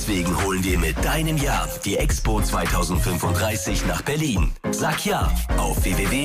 Deswegen holen wir mit deinem Ja die Expo 2035 nach Berlin. Sag Ja auf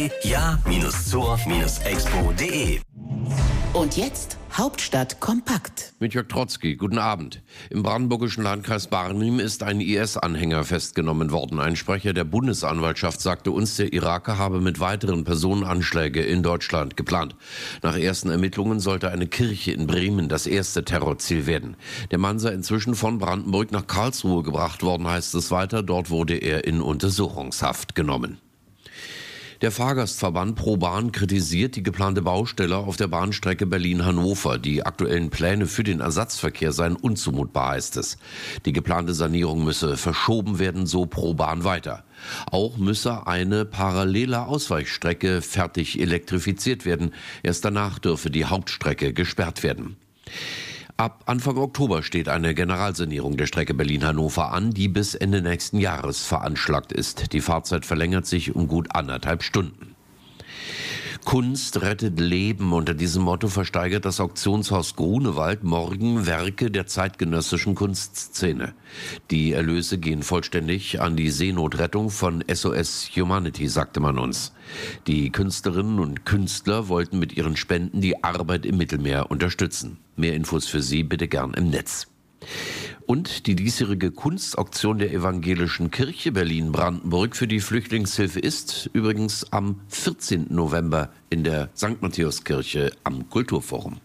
www.ja-zur-expo.de. Und jetzt Hauptstadt kompakt. Mit Jörg Trotzki, guten Abend. Im brandenburgischen Landkreis Barnim ist ein IS-Anhänger festgenommen worden. Ein Sprecher der Bundesanwaltschaft sagte uns, der Iraker habe mit weiteren Personenanschläge in Deutschland geplant. Nach ersten Ermittlungen sollte eine Kirche in Bremen das erste Terrorziel werden. Der Mann sei inzwischen von Brandenburg nach Karlsruhe gebracht worden, heißt es weiter. Dort wurde er in Untersuchungshaft genommen. Der Fahrgastverband ProBahn kritisiert die geplante Baustelle auf der Bahnstrecke Berlin-Hannover. Die aktuellen Pläne für den Ersatzverkehr seien unzumutbar, heißt es. Die geplante Sanierung müsse verschoben werden, so ProBahn weiter. Auch müsse eine parallele Ausweichstrecke fertig elektrifiziert werden. Erst danach dürfe die Hauptstrecke gesperrt werden. Ab Anfang Oktober steht eine Generalsanierung der Strecke Berlin-Hannover an, die bis Ende nächsten Jahres veranschlagt ist. Die Fahrzeit verlängert sich um gut 1,5 Stunden. Kunst rettet Leben. Unter diesem Motto versteigert das Auktionshaus Grunewald morgen Werke der zeitgenössischen Kunstszene. Die Erlöse gehen vollständig an die Seenotrettung von SOS Humanity, sagte man uns. Die Künstlerinnen und Künstler wollten mit ihren Spenden die Arbeit im Mittelmeer unterstützen. Mehr Infos für Sie bitte gern im Netz. Und die diesjährige Kunstauktion der Evangelischen Kirche Berlin-Brandenburg für die Flüchtlingshilfe ist übrigens am 14. November in der St. Matthäuskirche am Kulturforum.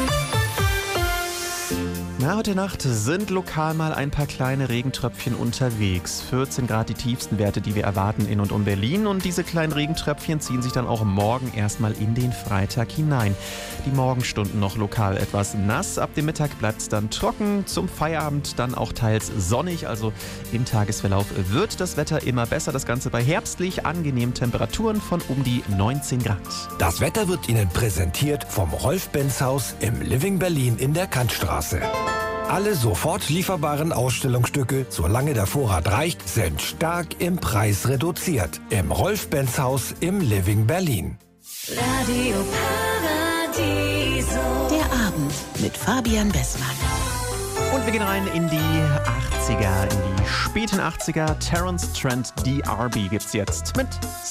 Heute Nacht sind lokal mal ein paar kleine Regentröpfchen unterwegs. 14 Grad die tiefsten Werte, die wir erwarten in und um Berlin. Und diese kleinen Regentröpfchen ziehen sich dann auch morgen erstmal in den Freitag hinein. Die Morgenstunden noch lokal etwas nass. Ab dem Mittag bleibt es dann trocken. Zum Feierabend dann auch teils sonnig. Also im Tagesverlauf wird das Wetter immer besser. Das Ganze bei herbstlich angenehmen Temperaturen von um die 19 Grad. Das Wetter wird Ihnen präsentiert vom Rolf-Benz-Haus im Living Berlin in der Kantstraße. Alle sofort lieferbaren Ausstellungsstücke, solange der Vorrat reicht, sind stark im Preis reduziert. Im Rolf-Benz-Haus im Living Berlin. Radio Paradiso. Der Abend mit Fabian Bessmann. Und wir gehen rein in die 80er, in die späten 80er. Terence Trent D'Arby gibt's jetzt mit